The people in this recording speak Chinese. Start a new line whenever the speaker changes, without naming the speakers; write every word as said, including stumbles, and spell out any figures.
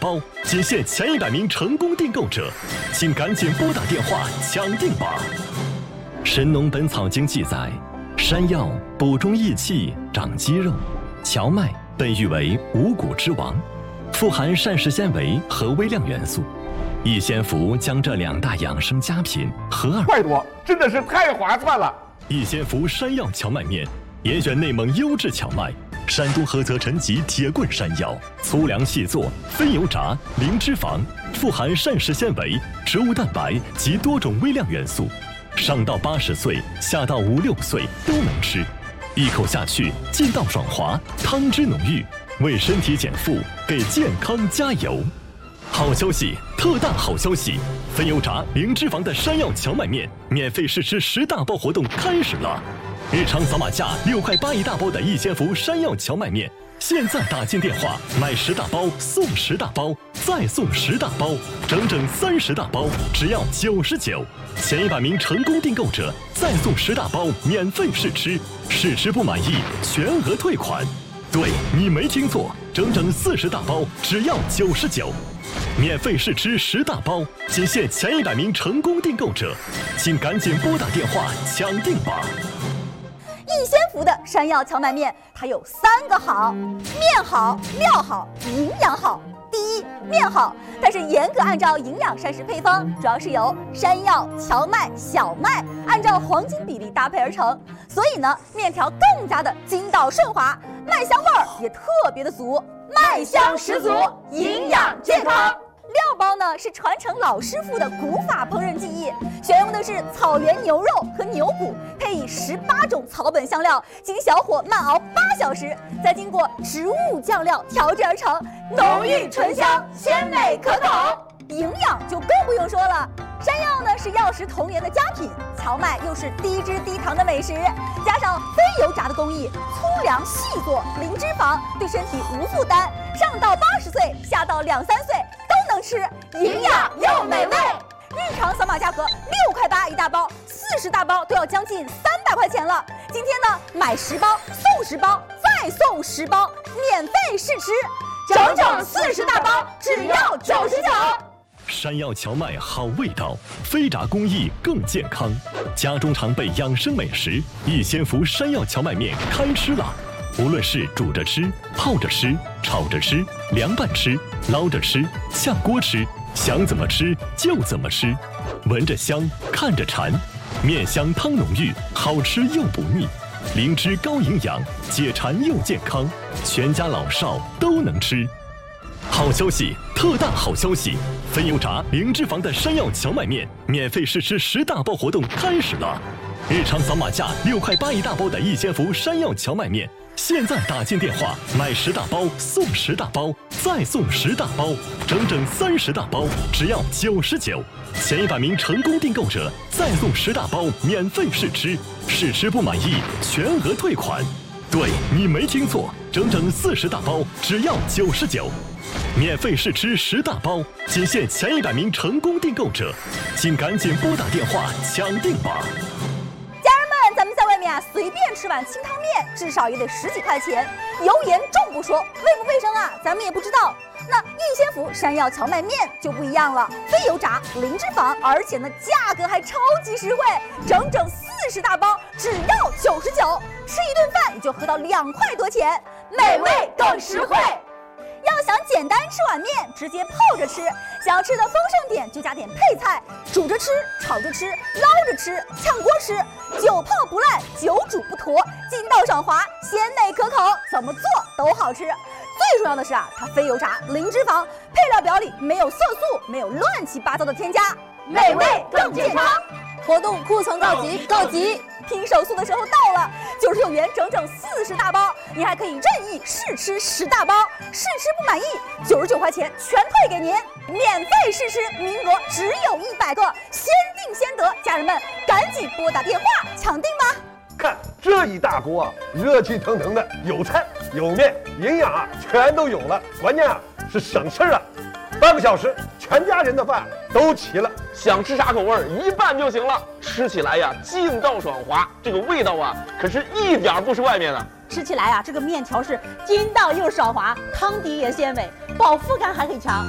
包，仅限前一百名成功订购者，请赶紧拨打电话抢订吧。《神农本草经》记载，山药补中益气、长肌肉，荞麦被誉为五谷之王，富含膳食纤维和微量元素。逸仙福将这两大养生佳品合二
快多，真的是太划算了。
逸仙福山药荞麦面，严选内蒙优质荞麦，山东菏泽陈集铁棍山药，粗粮细做，非油炸，零脂肪，富含膳食纤维、植物蛋白及多种微量元素，上到八十岁，下到五六岁都能吃。一口下去，劲道爽滑，汤汁浓郁，为身体减负，给健康加油。好消息，特大好消息！非油炸、零脂肪的山药荞麦面免费试吃十大包活动开始了！日常扫码价六块八一大包的逸仙福山药荞麦面，现在打进电话买十大包送十大包，再送十大包，整整三十大包，只要九十九。前一百名成功订购者再送十大包免费试吃，试吃不满意全额退款。对，你没听错，整整四十大包，只要九十九。免费试吃十大包，仅限前一百名成功订购者，请赶紧拨打电话抢订吧。
逸仙福的山药荞麦面，它有三个好：面好、料好、营养好。第一，面好，它是严格按照营养膳食配方，主要是由山药、荞麦、小麦按照黄金比例搭配而成，所以呢，面条更加的筋道顺滑，麦香味儿也特别的足，麦香十足，营养健康。料包呢是传承老师傅的古法烹饪技艺，选用的是草原牛肉和牛骨，配以十八种草本香料，经小火慢熬八小时，再经过植物酱料调制而成，浓郁醇香，鲜美可口。营养就更不用说了，山药呢是药食同源的佳品，荞麦又是低脂低糖的美食，加上非油炸的工艺，粗粮细做，零脂肪，对身体无负担，上到八十岁，下到两三岁都能吃，营养又美味。日常扫码价格六块八一大包，四十大包都要将近三百块钱了。今天呢，买十包送十包，再送十包，免费试吃，整整四十大包，只要九十九。
山药荞麦好味道，非炸工艺更健康。家中常备养生美食，逸仙福山药荞麦面开吃了。无论是煮着吃、泡着吃、炒着吃、凉拌吃、捞着吃、下锅吃，想怎么吃就怎么吃，闻着香，看着馋，面香汤浓郁，好吃又不腻，灵芝高营养，解馋又健康，全家老少都能吃。好消息，特大好消息！非油炸、零脂肪的山药荞麦面免费试吃十大包活动开始了。日常扫码价六块八一大包的逸仙福山药荞麦面，现在打进电话买十大包送十大包，再送十大包，整整三十大包，只要九十九。前一百名成功订购者再送十大包免费试吃，试吃不满意全额退款。对，你没听错，整整四十大包，只要九十九。免费试吃十大包，仅限前一百名成功订购者，请赶紧拨打电话抢订吧。
家人们，咱们在外面啊，随便吃碗清汤面，至少也得十几块钱，油盐重不说，卫不卫生啊，咱们也不知道。那逸仙福山药荞麦面就不一样了，非油炸，零脂肪，而且呢价格还超级实惠，整整四十大包，只要九十九，吃一顿饭也就合到两块多钱，美味更实惠。要想简单吃碗面，直接泡着吃；想要吃的丰盛点，就加点配菜，煮着吃、炒着吃、捞着吃、炝锅吃，久泡不烂，久煮不坨，筋道爽滑，鲜美可口，怎么做都好吃。最重要的是啊，它非油炸，零脂肪，配料表里没有色素，没有乱七八糟的添加，美味更健康。活动库存告急，告急！拼手速的时候到了，九十九元整整四十大包，你还可以任意试吃十大包，试吃不满意，九十九块钱全退给您，免费试吃，名额只有一百个，先定先得，家人们赶紧拨打电话抢订吧！
看这一大锅啊，热气腾腾的，有菜有面，营养啊全都有了，关键啊是省事啊。半个小时，全家人的饭都齐了。
想吃啥口味儿，一拌就行了。吃起来呀，劲道爽滑，这个味道啊，可是一点不是外面的。
吃起来啊，这个面条是筋道又爽滑，汤底也鲜美，饱腹感还很强。